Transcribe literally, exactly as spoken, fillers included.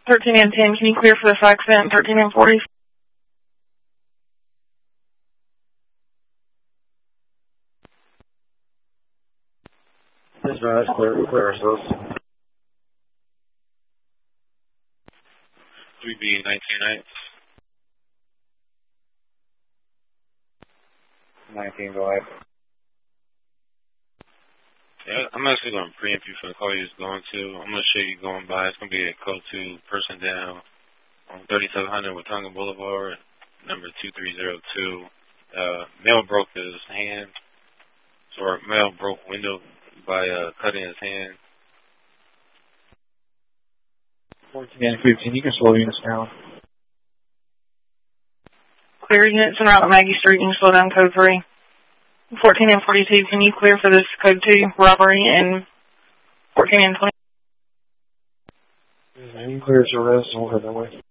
thirteen and ten, can you clear for the fax vent? thirteen and forty. This is clear, clear ourselves. three B nineteen nights. nineteen, go ahead. Yeah, I'm actually going to preempt you for the call you're going to. I'm going to show you going by. It's going to be a code two, person down on thirty-seven hundred Watonga Boulevard, number two three zero two. Uh, male broke his hand, or male broke window by uh, cutting his hand. fourteen and fifteen, you can slow units down. Clear units en route to Maggie Street, you can slow down code three. fourteen and forty-two, can you clear for this code two robbery? And fourteen and twenty. You can clear as a rest, we'll head that way.